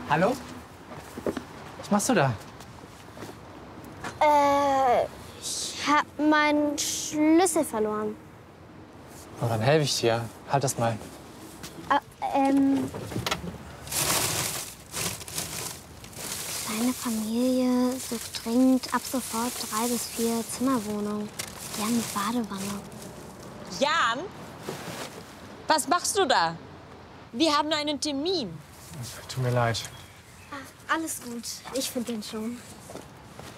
Hallo? Was machst du da? Ich hab meinen Schlüssel verloren. Oh, dann helfe ich dir. Halt das mal. Deine Familie sucht dringend ab sofort 3 bis 4 Zimmerwohnungen. Die haben eine Badewanne. Jan, was machst du da? Wir haben einen Termin. Tut mir leid. Alles gut. Ich finde den schon.